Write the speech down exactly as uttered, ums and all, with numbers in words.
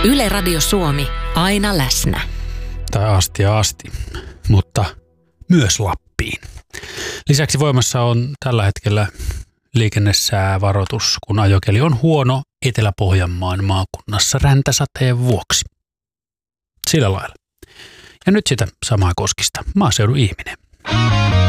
Yle Radio Suomi, aina läsnä. Tai asti ja asti, mutta myös Lappiin. Lisäksi voimassa on tällä hetkellä liikennesäävaroitus, kun ajokeli on huono Etelä-Pohjanmaan maakunnassa räntäsateen vuoksi. Sillä lailla. Ja nyt sitä samaa koskista. Maaseudun ihminen.